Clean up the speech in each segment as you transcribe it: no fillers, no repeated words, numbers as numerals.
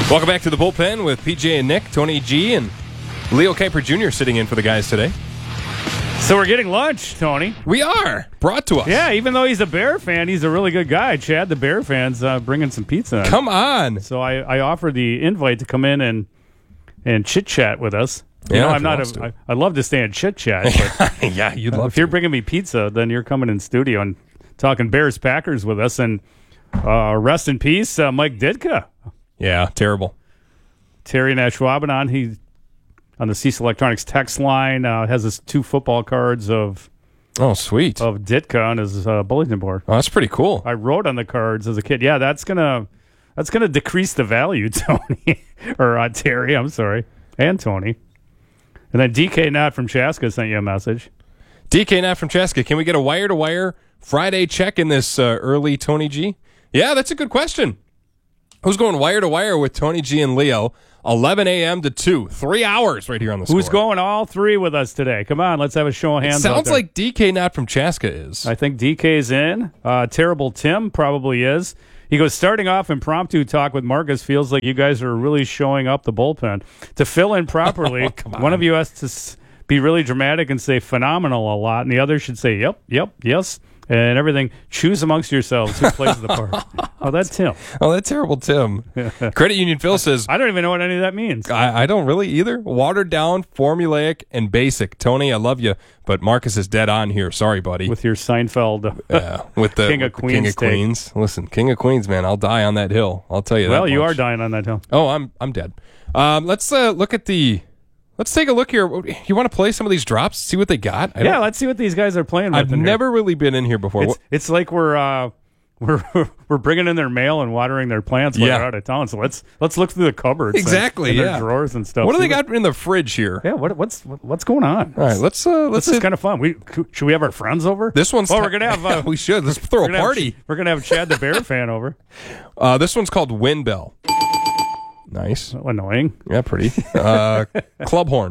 Welcome back to the bullpen with PJ and Nick, Tony G, and Leo Kuiper Jr. sitting in for the guys today. So we're getting lunch, Tony. We are. Brought to us. Yeah, even though he's a Bear fan, he's a really good guy. Chad, the Bear fan's bringing some pizza in. Come on. So I offered the invite to come in and chit-chat with us. I'd love to stay and chit-chat. But yeah, you'd love if you're bringing me pizza, then you're coming in studio and talking Bears-Packers with us. And rest in peace, Mike Ditka. Yeah, terrible. Terry Nashwabanon, he on the Cecil Electronics text line has his 2 football cards of sweet of Ditka on his bulletin board. Oh, that's pretty cool. I wrote on the cards as a kid. Yeah, that's gonna decrease the value, Tony or Terry. I'm sorry, and Tony. And then DK Knott from Chaska sent you a message. DK Knott from Chaska, can we get a wire-to-wire Friday check in this early Tony G? Yeah, that's a good question. Who's going wire-to-wire with Tony G and Leo? 11 a.m. to 2. 3 hours right here on the Score. Who's going all 3 with us today? Come on, let's have a show of hands. Sounds like DK Knott from Chaska is. I think DK's in. Terrible Tim probably is. He goes, starting off impromptu talk with Marcus feels like you guys are really showing up the bullpen. To fill in properly, one of you has to be really dramatic and say phenomenal a lot, and the other should say yep, yes, and everything. Choose amongst yourselves who plays the part. Oh, that's Tim. Oh, that's terrible Tim. Credit Union Phil says, I don't even know what any of that means. I don't really either. Watered down, formulaic, and basic. Tony, I love you, but Marcus is dead on here. Sorry, buddy. With your Seinfeld with the King of Queens. King of Queens. Listen, King of Queens, man, I'll die on that hill. I'll tell you that. Well, you much. are dying on that hill. Oh, I'm dead. Let's look at the... Let's take a look here. You want to play some of these drops? See what they got? Let's see what these guys are playing with. I've never really been in here before. It's like we're bringing in their mail and watering their plants when they're out of town. So let's look through the cupboards, exactly, and their drawers and stuff. What do they got in the fridge here? Yeah, what's going on? All right, let's. This is kind of fun. Should we have our friends over? This one's. We're gonna have. We should. Let's throw a party. We're gonna have Chad the Bear fan over. This one's called Wind Bell. Nice. Annoying. Yeah, pretty. Club horn.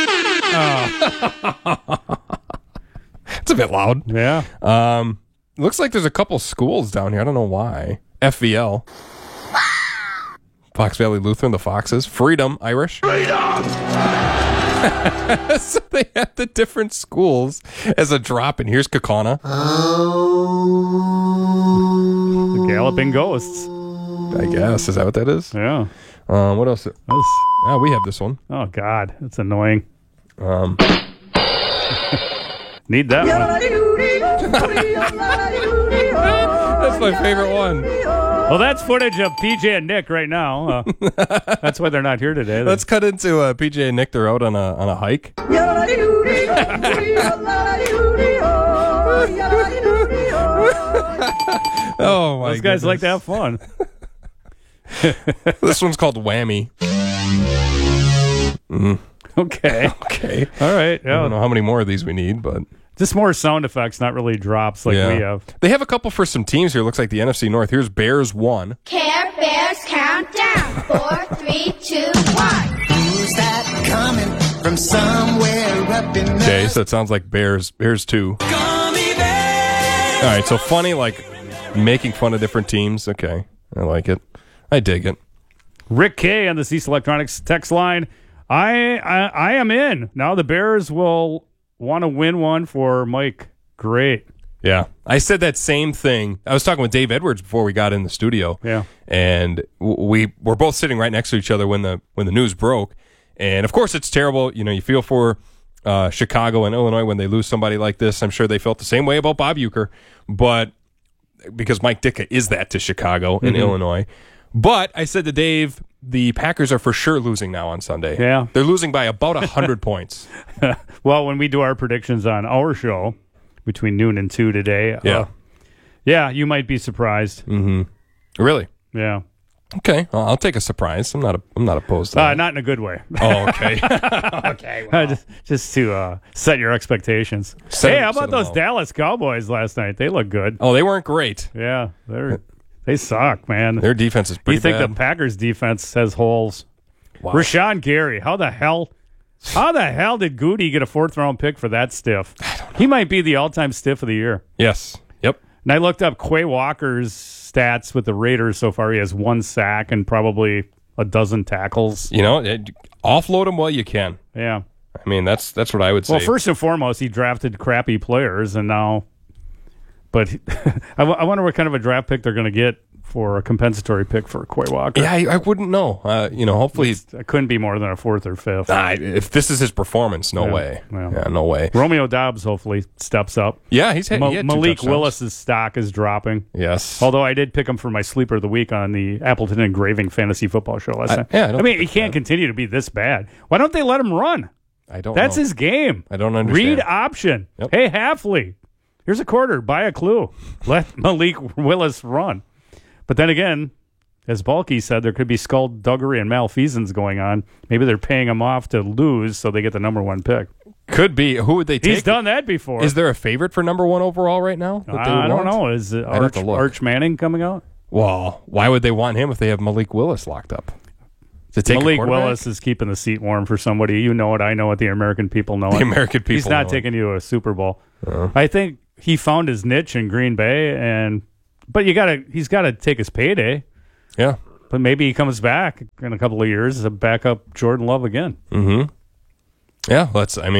It's a bit loud. Yeah. Looks like there's a couple schools down here. I don't know why. FVL. Fox Valley Lutheran, the Foxes. Freedom, Irish. Freedom! So they have the different schools as a drop, and here's Kakana. The Galloping Ghosts. I guess. Is that what that is? Yeah. What else? We have this one. Oh, God. It's annoying. Need that one. That's my favorite one. Well, that's footage of PJ and Nick right now. That's why they're not here today. Let's cut into PJ and Nick. They're out on a hike. Oh my! Those guys like to have fun. This one's called Whammy. Okay. All right. Yeah. I don't know how many more of these we need, but just more sound effects, not really drops like we have. They have a couple for some teams here. Looks like the NFC North. Here's Bears 1. Care Bears countdown. 4, 3, 2, 1. Who's that coming from somewhere up in the... Okay, so it sounds like Bears 2. Gummy Bears! All right, so funny, like making fun of different teams. Okay, I like it. I dig it. Rick K on the Cecil Electronics text line. I am in. Now the Bears will want to win one for Mike. Great. Yeah. I said that same thing. I was talking with Dave Edwards before we got in the studio. Yeah. And we were both sitting right next to each other when the news broke. And of course it's terrible. You know, you feel for Chicago and Illinois when they lose somebody like this. I'm sure they felt the same way about Bob Uecker, but because Mike Ditka is that to Chicago and Illinois. But I said to Dave, the Packers are for sure losing now on Sunday. Yeah. They're losing by about 100 points. Well, when we do our predictions on our show between noon and 2 today, you might be surprised. Mm-hmm. Really? Yeah. Okay. Well, I'll take a surprise. I'm not opposed to that. Not in a good way. Oh, okay. Okay. Wow. Just to set your expectations. How about those Dallas Cowboys last night? They look good. Oh, they weren't great. Yeah. They suck, man. Their defense is pretty bad. You think the Packers' defense has holes? Wow. Rashawn Gary, how the hell did Goody get a 4th-round pick for that stiff? I don't know. He might be the all-time stiff of the year. Yes. Yep. And I looked up Quay Walker's stats with the Raiders so far. He has 1 sack and probably a dozen tackles. Offload him while you can. Yeah. I mean, that's what I would say. Well, first and foremost, he drafted crappy players, and now. But I wonder what kind of a draft pick they're going to get for a compensatory pick for Quay Walker. Yeah, I wouldn't know. Hopefully it couldn't be more than a fourth or fifth. if this is his performance, no way. Yeah. No way. Romeo Dobbs hopefully steps up. Yeah, he had Malik 2 touchdowns. Willis's stock is dropping. Yes. Although I did pick him for my sleeper of the week on the Appleton Engraving Fantasy Football Show last night. I mean, he can't continue to be this bad. Why don't they let him run? I don't That's know. his game. I don't understand. Read option. Yep. Hey, Halfley, here's a quarter. Buy a clue. Let Malik Willis run. But then again, as Balky said, there could be skullduggery and malfeasance going on. Maybe they're paying him off to lose so they get the number 1 pick. Could be. Who would they take? He's done that before. Is there a favorite for number 1 overall right now? That they I don't want? know. Is it I'd have to look. Arch Manning coming out? Well, why would they want him if they have Malik Willis locked up? To take a Malik quarterback? Willis is keeping the seat warm for somebody. You know it. I know it. The American people know it. The American people He's not know it. taking you to a Super Bowl. I think he found his niche in Green Bay, but he's got to take his payday. Yeah. But maybe he comes back in a couple of years as a backup Jordan Love again. Mm-hmm. Yeah,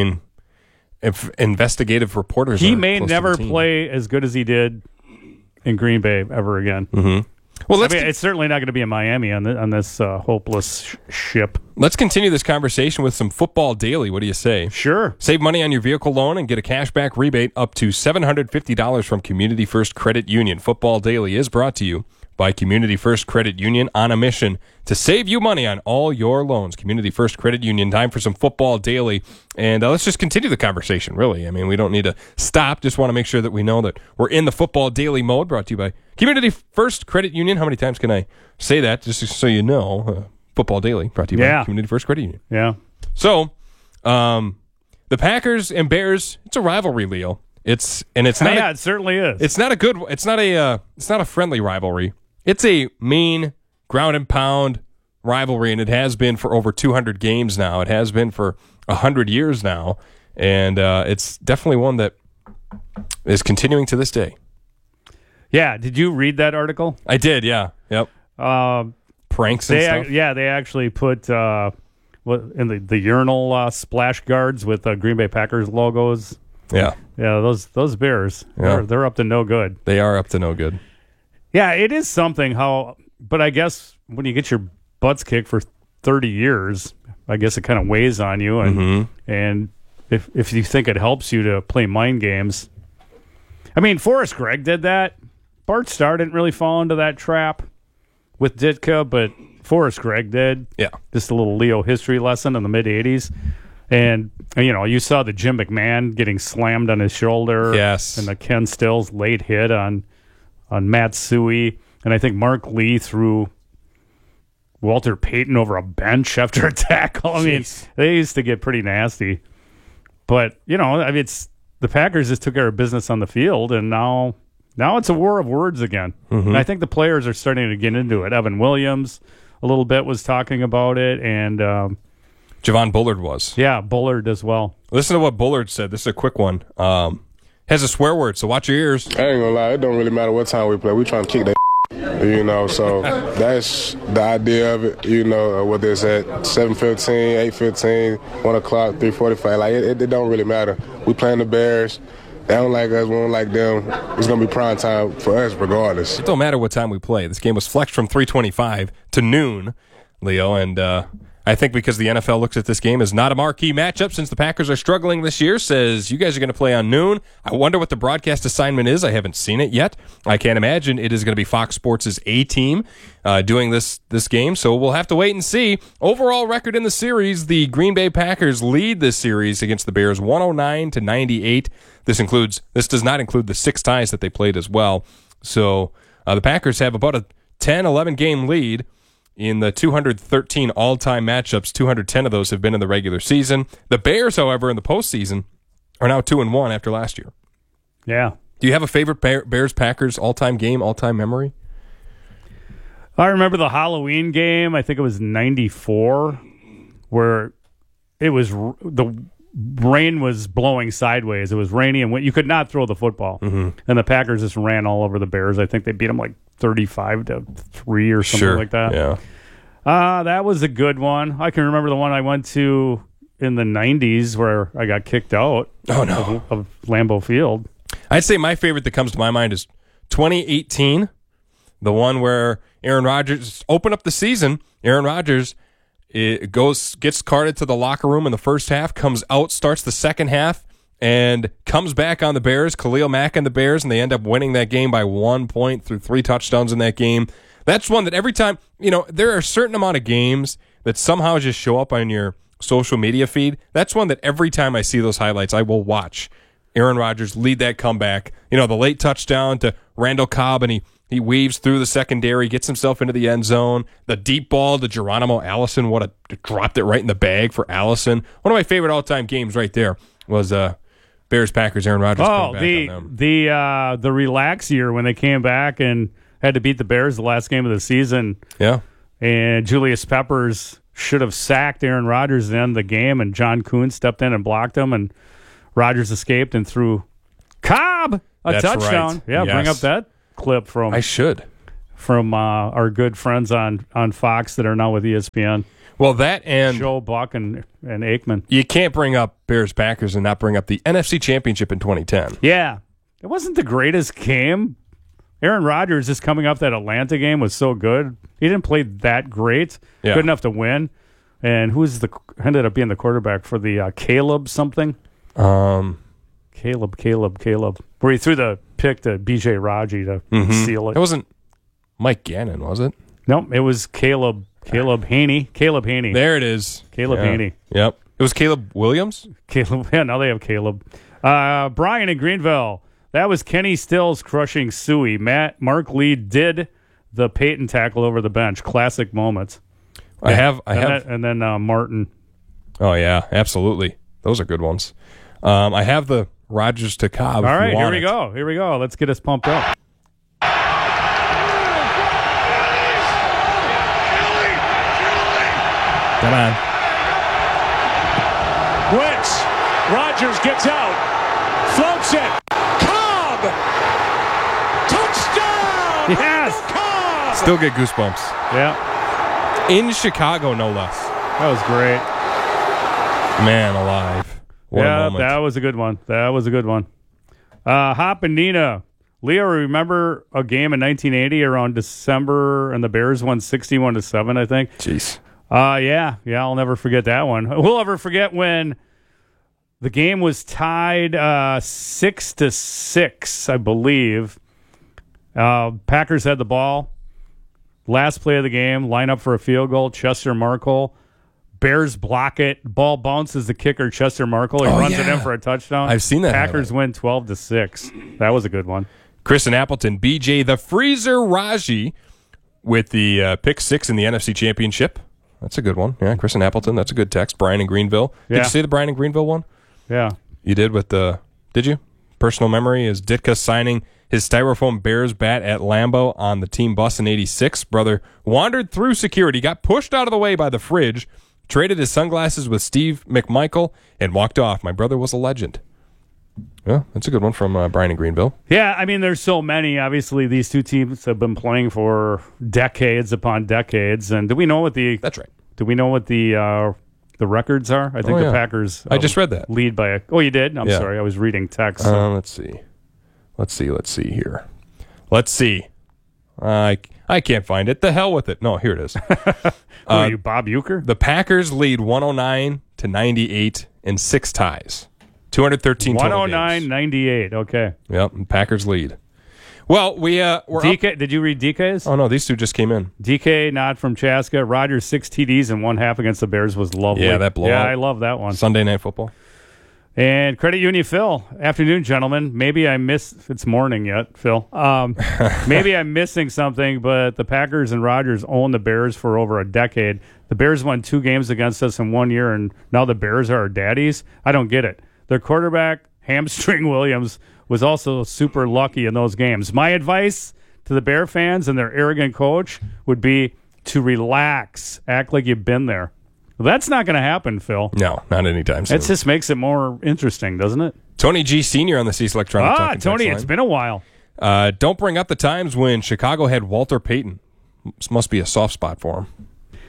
if investigative reporters He are may close to never the team. play as good as he did in Green Bay ever again. Mm-hmm. Well, it's certainly not going to be in Miami on this hopeless ship. let's continue this conversation with some Football Daily. What do you say? Sure. Save money on your vehicle loan and get a cashback rebate up to $750 from Community First Credit Union. Football Daily is brought to you by Community First Credit Union, on a mission to save you money on all your loans. Community First Credit Union. Time for some Football Daily. And let's just continue the conversation, really. I mean, we don't need to stop. Just want to make sure that we know that we're in the Football Daily mode, brought to you by Community First Credit Union. How many times can I say that, just so you know? Football Daily, brought to you by Community First Credit Union. Yeah. So, the Packers and Bears, it's a rivalry, Leo. It's not it certainly is. It's not a friendly rivalry. It's a mean, ground and pound rivalry, and it has been for over 200 games now. It has been for 100 years now, and it's definitely one that is continuing to this day. Yeah. Did you read that article? I did, yeah. Yep. Pranks and stuff. They actually put in the urinal splash guards with Green Bay Packers logos. Yeah. Yeah, those Bears, Yeah. they're up to no good. They are up to no good. Yeah, it is something but I guess when you get your butts kicked for 30 years, I guess it kind of weighs on you. And if you think it helps you to play mind games, I mean, Forrest Gregg did that. Bart Starr didn't really fall into that trap with Ditka, but Forrest Gregg did. Yeah. Just a little Leo history lesson in the mid-'80s. And, you saw the Jim McMahon getting slammed on his shoulder. Yes. And the Ken Stills late hit on Matt Suey. And I think Mark Lee threw Walter Payton over a bench after a tackle. I mean, they used to get pretty nasty. But, it's the Packers just took care of business on the field, and now it's a war of words again. And I think the players are starting to get into it. Evan Williams a little bit was talking about it, and Javon Bullard was. yeah, Bullard as well. Listen to what Bullard said. This is a quick one. Has a swear word, so watch your ears. I ain't gonna lie, it don't really matter what time we play. We trying to kick that so that's the idea of it, whether it's at 7:15, 8:15, 1 o'clock, 3:45, like it don't really matter. We playing the Bears. They don't like us, we don't like them. It's going to be prime time for us regardless. It don't matter what time we play. This game was flexed from 3:25 to noon, Leo, and I think because the NFL looks at this game as not a marquee matchup since the Packers are struggling this year, says you guys are going to play on noon. I wonder what the broadcast assignment is. I haven't seen it yet. I can't imagine it is going to be Fox Sports' A-team doing this game, so we'll have to wait and see. Overall record in the series, the Green Bay Packers lead this series against the Bears 109-98. This does not include the 6 ties that they played as well. So the Packers have about a 10-11 game lead in the 213 all-time matchups. 210 of those have been in the regular season. The Bears, however, in the postseason are now 2-1 after last year. Yeah. Do you have a favorite Bears-Packers all-time game, all-time memory? I remember the Halloween game. I think it was 94, where it was the rain was blowing sideways. It was rainy, and you could not throw the football. And the Packers just ran all over the Bears. I think they beat them like 35-3 or something like that. Yeah. That was a good one. I can remember the one I went to in the 90s where I got kicked out of Lambeau Field. I'd say my favorite that comes to my mind is 2018, the one where Aaron Rodgers opened up the season. Aaron Rodgers gets carted to the locker room in the first half, comes out, starts the second half, and comes back on the Bears, Khalil Mack and the Bears, and they end up winning that game by 1 point through 3 touchdowns in that game. That's one that every time, there are a certain amount of games that somehow just show up on your social media feed. That's one that every time I see those highlights, I will watch Aaron Rodgers lead that comeback. The late touchdown to Randall Cobb, and he weaves through the secondary, gets himself into the end zone. The deep ball to Geronimo Allison, dropped it right in the bag for Allison. One of my favorite all-time games right there was Bears-Packers, Aaron Rodgers coming back on them. The relax year when they came back and had to beat the Bears the last game of the season. Yeah. And Julius Peppers should have sacked Aaron Rodgers at the end of the game, and John Kuhn stepped in and blocked him, and Rodgers escaped and threw Cobb a touchdown. Right. Yeah, yes. Bring up that clip from our good friends on Fox that are now with ESPN. Well, that and Joe Buck and Aikman. You can't bring up Bears-Packers and not bring up the NFC Championship in 2010. Yeah. It wasn't the greatest game. Aaron Rodgers just coming off that Atlanta game was so good. He didn't play that great. Yeah. Good enough to win. And ended up being the quarterback for the Caleb something? Caleb. Where he threw the pick to B.J. Raji to seal it. It wasn't Mike Gannon, was it? No, it was Caleb Haney. Caleb Haney. There it is. Caleb Haney. Yep. It was Caleb Williams? Yeah, now they have Caleb. Brian in Greenville. That was Kenny Stills crushing Suey. Mark Lee did the Peyton tackle over the bench. Classic moments. I have. And then Martin. Oh, yeah, absolutely. Those are good ones. I have the Rodgers to Cobb. All right, here we go. Here we go. Let's get us pumped up. Come on. Wentz. Rodgers gets out. Floats it. Cobb. Touchdown. Yes. Cobb. Still get goosebumps. Yeah. In Chicago, no less. That was great. Man alive. What a moment. That was a good one. Hop and Nina. Leo, remember a game in 1980 around December, and the Bears won 61-7, I think? Jeez. Yeah, I'll never forget that one. We'll never forget when the game was tied 6-6, I believe. Packers had the ball. Last play of the game, line up for a field goal, Chester Markle. Bears block it. Ball bounces the kicker, Chester Markle. He runs it in for a touchdown. I've seen that. Packers win 12-6. That was a good one. Kristen Appleton, BJ the Freezer Raji with the pick 6 in the NFC Championship. That's a good one. Yeah, Kristen Appleton. That's a good text. Brian in Greenville. Did you see the Brian in Greenville one? Yeah. You did with the... Did you? Personal memory is Ditka signing his Styrofoam Bears bat at Lambeau on the team bus in 86. Brother wandered through security, got pushed out of the way by the fridge, traded his sunglasses with Steve McMichael, and walked off. My brother was a legend. Yeah, that's a good one from Brian in Greenville. Yeah, I mean, there's so many. Obviously, these two teams have been playing for decades upon decades. And do we know what the... That's right. Do we know what the records are? I think the Packers... I just read that. Lead by a... Oh, you did? I'm sorry. I was reading text. So. Let's see. Let's see here. Let's see. I can't find it. The hell with it. No, here it is. Who are you, Bob Uecker? The Packers lead 109-98 in 6 ties. 213 total games. 109-98. Okay. Yep, Packers lead. Well, we're DK. Did you read DK's? Oh no, these two just came in. DK, not from Chaska. Rodgers 6 TDs and 1/2 against the Bears was lovely. Yeah, that blowout. Yeah, I love that one. Sunday Night Football. And credit Union Phil. Afternoon, gentlemen. Maybe I missed. It's morning yet, Phil. Maybe I'm missing something, but the Packers and Rodgers own the Bears for over a decade. The Bears won 2 games against us in 1 year, and now the Bears are our daddies. I don't get it. Their quarterback, Hamstring Williams, was also super lucky in those games. My advice to the Bear fans and their arrogant coach would be to relax, act like you've been there. Well, that's not going to happen, Phil. No, not anytime soon. It just makes it more interesting, doesn't it? Tony G. Sr. on the Cease Electronic Talking Tony, text it's been a while. Don't bring up the times when Chicago had Walter Payton. This must be a soft spot for him.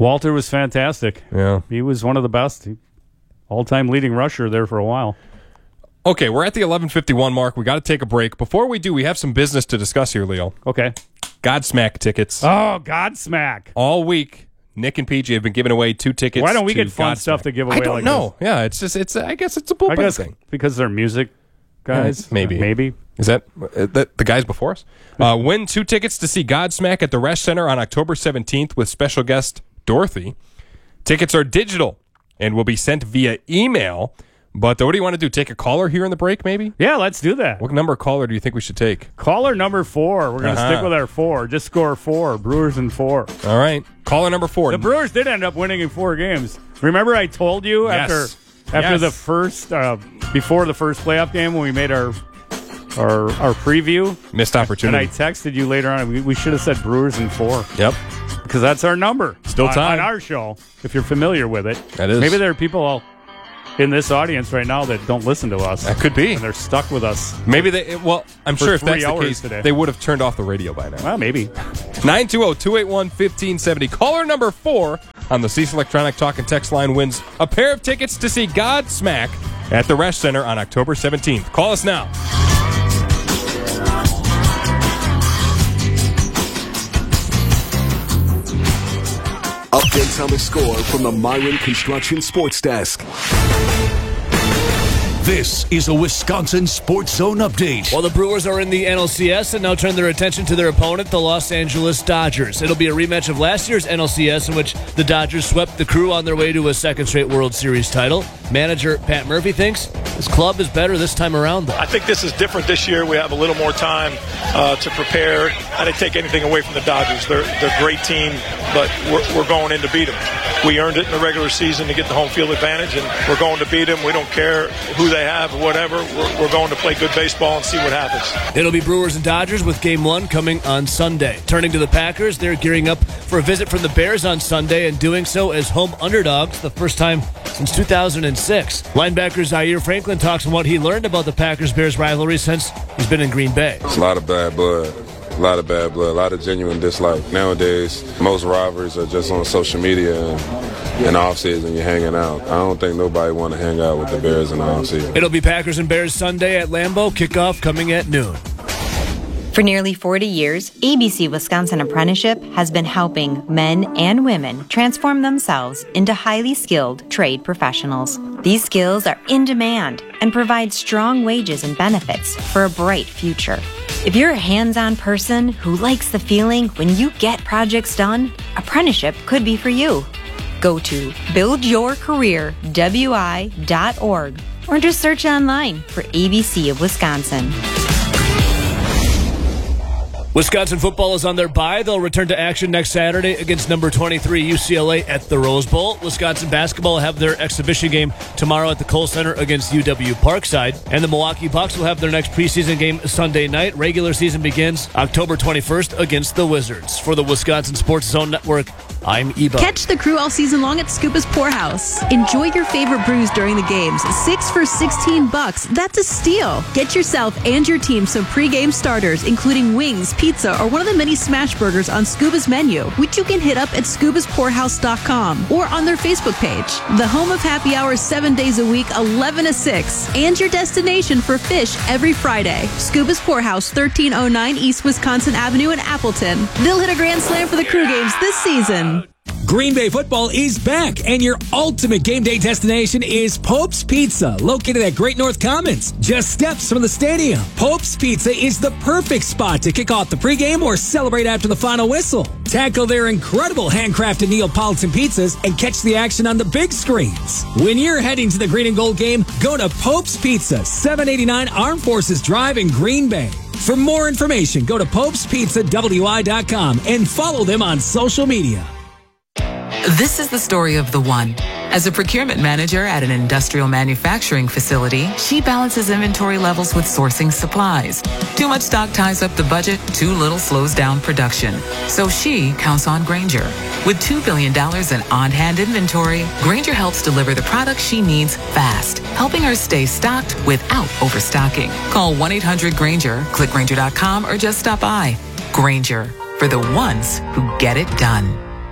Walter was fantastic. Yeah. He was one of the best. All-time leading rusher there for a while. Okay, we're at the 11:51 mark. We got to take a break. Before we do, we have some business to discuss here, Leo. Okay. Godsmack tickets. Oh, Godsmack. All week, Nick and PJ have been giving away 2 tickets. Why don't we to get fun Godsmack. stuff to give away? I don't like know. This? Yeah, it's I guess it's a bullpen thing. Because they're music guys. Yeah, maybe. Is that the guys before us? Win 2 tickets to see Godsmack at the Resch Center on October 17th with special guest Dorothy. Tickets are digital and will be sent via email. But what do you want to do? Take a caller here in the break, maybe? Yeah, let's do that. What number caller do you think we should take? Caller number 4. We're going to stick with our 4. Just score 4. Brewers in 4. All right. Caller number 4. The Brewers did end up winning in 4 games. Remember I told you after the first before the first playoff game when we made our preview? Missed opportunity. And I texted you later on. We should have said Brewers in 4. Yep. Because that's our number. Still time. On our show, if you're familiar with it. That is. Maybe there are people in this audience right now that don't listen to us. That could be. And they're stuck with us. Maybe I'm sure if that's the case, today. they would have turned off the radio by now. Well, maybe. 920-281-1570. Caller number 4 on the Cease Electronic Talk and Text line wins a pair of tickets to see Godsmack at the Resch Center on October 17th. Call us now. Updates on the score from the Myron Construction Sports Desk. This is a Wisconsin Sports Zone update. Well, the Brewers are in the NLCS and now turn their attention to their opponent, the Los Angeles Dodgers. It'll be a rematch of last year's NLCS in which the Dodgers swept the Crew on their way to a second straight World Series title. Manager Pat Murphy thinks his club is better this time around, though. I think this is different this year. We have a little more time to prepare. I didn't take anything away from the Dodgers. They're a great team, but we're going in to beat them. We earned it in the regular season to get the home field advantage, and we're going to beat them. We don't care who they have or whatever. We're going to play good baseball and see what happens. It'll be Brewers and Dodgers with Game 1 coming on Sunday. Turning to the Packers, they're gearing up for a visit from the Bears on Sunday and doing so as home underdogs, the first time since 2006. Linebacker Zaire Franklin talks on what he learned about the Packers-Bears rivalry since he's been in Green Bay. It's a lot of bad blood. A lot of bad blood, a lot of genuine dislike. Nowadays, most rivalries are just on social media and in the offseason you're hanging out. I don't think nobody want to hang out with the Bears in the offseason. It'll be Packers and Bears Sunday at Lambeau, kickoff coming at noon. For nearly 40 years, ABC Wisconsin Apprenticeship has been helping men and women transform themselves into highly skilled trade professionals. These skills are in demand and provide strong wages and benefits for a bright future. If you're a hands-on person who likes the feeling when you get projects done, apprenticeship could be for you. Go to buildyourcareerwi.org or just search online for ABC of Wisconsin. Wisconsin football is on their bye. They'll return to action next Saturday against number 23 UCLA at the Rose Bowl. Wisconsin basketball will have their exhibition game tomorrow at the Kohl Center against UW Parkside. And the Milwaukee Bucks will have their next preseason game Sunday night. Regular season begins October 21st against the Wizards. For the Wisconsin Sports Zone Network, I'm Ebo. Catch the Crew all season long at Scuba's Poorhouse. Enjoy your favorite brews during the games. 6 for $16. That's a steal. Get yourself and your team some pregame starters, including wings, pizza, or one of the many smash burgers on Scuba's menu, which you can hit up at scubasporehouse.com or on their Facebook page. The home of happy hours 7 days a week, 11 to 6, and your destination for fish every Friday. Scuba's Poorhouse, 1309 East Wisconsin Avenue in Appleton. They'll hit a grand slam for the Crew games this season. Green Bay football is back, and your ultimate game day destination is Pope's Pizza, located at Great North Commons, just steps from the stadium. Pope's Pizza is the perfect spot to kick off the pregame or celebrate after the final whistle. Tackle their incredible handcrafted Neapolitan pizzas and catch the action on the big screens. When you're heading to the Green and Gold game, go to Pope's Pizza, 789 Armed Forces Drive in Green Bay. For more information, go to popespizzawi.com and follow them on social media. This is the story of the one. As a procurement manager at an industrial manufacturing facility, she balances inventory levels with sourcing supplies. Too much stock ties up the budget, too little slows down production. So she counts on Grainger. With $2 billion in on-hand inventory, Grainger helps deliver the products she needs fast, helping her stay stocked without overstocking. Call 1-800-GRAINGER, click Grainger.com, or just stop by. Grainger, for the ones who get it done.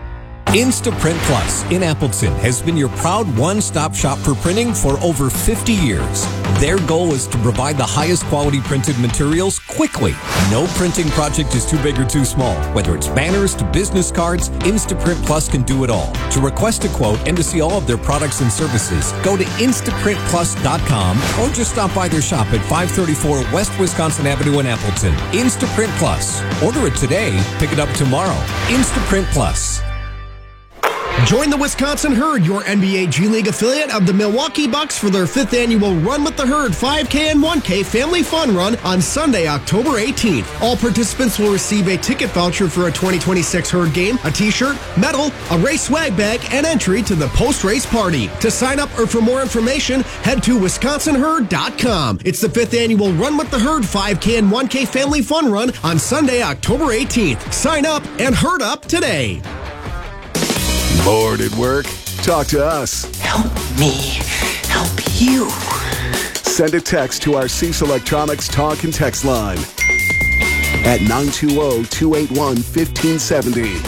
Instaprint Plus in Appleton has been your proud one-stop shop for printing for over 50 years. Their goal is to provide the highest quality printed materials quickly. No printing project is too big or too small. Whether it's banners to business cards, Instaprint Plus can do it all. To request a quote and to see all of their products and services, go to InstaprintPlus.com or just stop by their shop at 534 West Wisconsin Avenue in Appleton. Instaprint Plus. Order it today, pick it up tomorrow. Instaprint Plus. Join the Wisconsin Herd, your NBA G League affiliate of the Milwaukee Bucks, for their 5th annual Run with the Herd 5K and 1K Family Fun Run on Sunday, October 18th. All participants will receive a ticket voucher for a 2026 Herd game, a t-shirt, medal, a race swag bag, and entry to the post-race party. To sign up or for more information, head to WisconsinHerd.com. It's the 5th annual Run with the Herd 5K and 1K Family Fun Run on Sunday, October 18th. Sign up and herd up today. Bored at work? Talk to us. Help me help you. Send a text to our Cease Electronics talk and text line at 920-281-1570.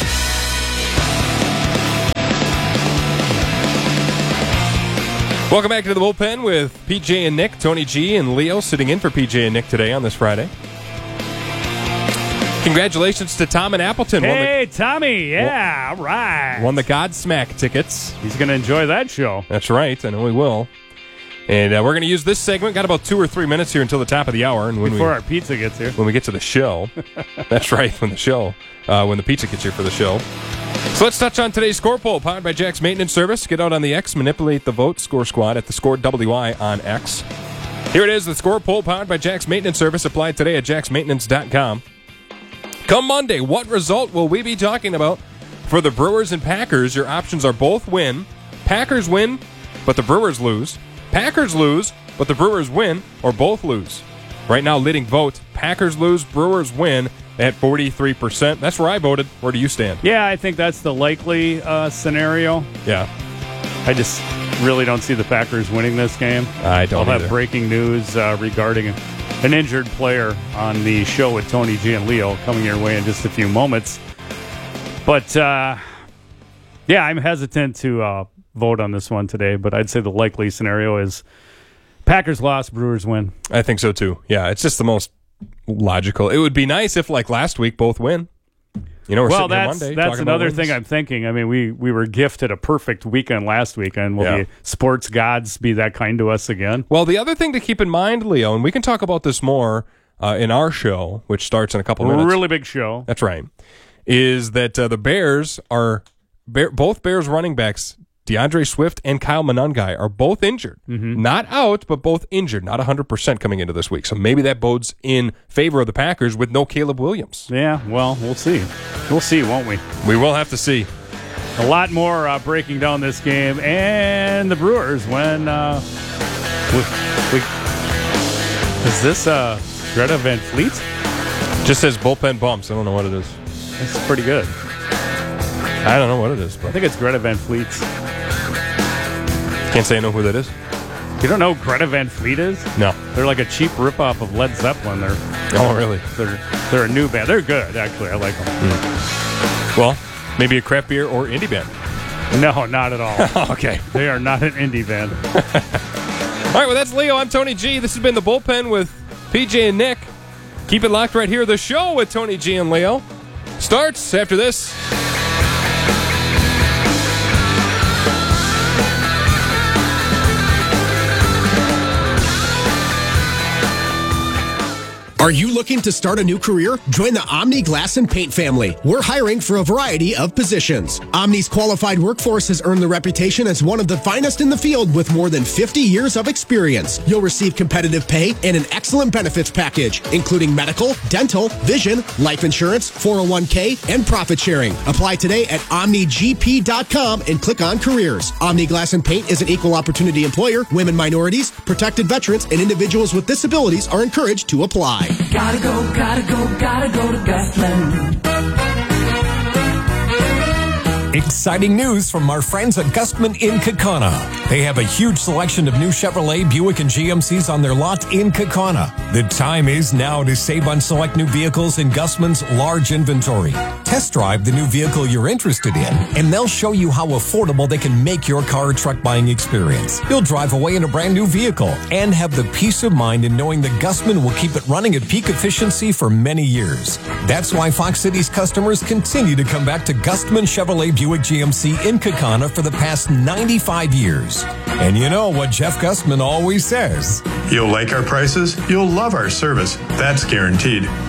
Welcome back to the bullpen with PJ and Nick. Tony G and Leo sitting in for PJ and Nick today on this Friday. Congratulations to Tom in Appleton. Hey, Tommy. Yeah, all right. Won the Godsmack tickets. He's going to enjoy that show. That's right. I know he will. And we're going to use this segment. Got about 2 or 3 minutes here until the top of the hour. And before our pizza gets here. When we get to the show. That's right, when the pizza gets here for the show. So let's touch on today's score poll, powered by Jack's Maintenance Service. Get out on the X, manipulate the vote, Score Squad at the Score WI on X. Here it is, the score poll, powered by Jack's Maintenance Service, applied today at jacksmaintenance.com. Come Monday, what result will we be talking about for the Brewers and Packers? Your options are both win, Packers win, but the Brewers lose, Packers lose, but the Brewers win, or both lose. Right now, leading vote, Packers lose, Brewers win at 43%. That's where I voted. Where do you stand? Yeah, I think that's the likely scenario. Yeah. I just really don't see the Packers winning this game. I don't I'll either. have breaking news regarding an injured player on the show with Tony G and Leo coming your way in just a few moments. But, yeah, I'm hesitant to vote on this one today, but I'd say the likely scenario is Packers loss, Brewers win. I think so, too. Yeah, it's just the most logical. It would be nice if, like last week, both win. You know, we're sitting here Monday. That's another thing I'm thinking. I mean, we were gifted a perfect weekend last weekend. Will the sports gods be that kind to us again? Well, the other thing to keep in mind, Leo, and we can talk about this more in our show, which starts in a couple minutes. Really big show. That's right. Is that the Bears are both Bears running backs, DeAndre Swift and Kyle Monangai, are both injured. Mm-hmm. Not out, but both injured. Not 100% coming into this week. So maybe that bodes in favor of the Packers with no Caleb Williams. Yeah, well, we'll see. We'll see, won't we? We will have to see. A lot more breaking down this game and the Brewers when is this Greta Van Fleet? Just says bullpen bumps. I don't know what it is. That's pretty good. I don't know what it is. But I think it's Greta Van Fleet. Can't say I know who that is. You don't know who Greta Van Fleet is? No. They're like a cheap ripoff of Led Zeppelin. Oh, really? They're a new band. They're good, actually. I like them. Well, maybe a craft beer or indie band. No, not at all. Okay. They are not an indie band. All right, well, that's Leo. I'm Tony G. This has been The Bullpen with PJ and Nick. Keep it locked right here. The show with Tony G and Leo starts after this. Are you looking to start a new career? Join the Omni Glass and Paint family. We're hiring for a variety of positions. Omni's qualified workforce has earned the reputation as one of the finest in the field with more than 50 years of experience. You'll receive competitive pay and an excellent benefits package, including medical, dental, vision, life insurance, 401k, and profit sharing. Apply today at OmniGP.com and click on careers. Omni Glass and Paint is an equal opportunity employer. Women, minorities, protected veterans, and individuals with disabilities are encouraged to apply. Gotta go to Gosland. Exciting news from our friends at Gustman in Kaukauna. They have a huge selection of new Chevrolet, Buick, and GMCs on their lot in Kaukauna. The time is now to save on select new vehicles in Gustman's large inventory. Test drive the new vehicle you're interested in, and they'll show you how affordable they can make your car or truck buying experience. You'll drive away in a brand new vehicle and have the peace of mind in knowing that Gustman will keep it running at peak efficiency for many years. That's why Fox Cities customers continue to come back to Gustman Chevrolet Buick GMC in Kaukauna for the past 95 years. And you know what Jeff Gustman always says. You'll like our prices, you'll love our service. That's guaranteed.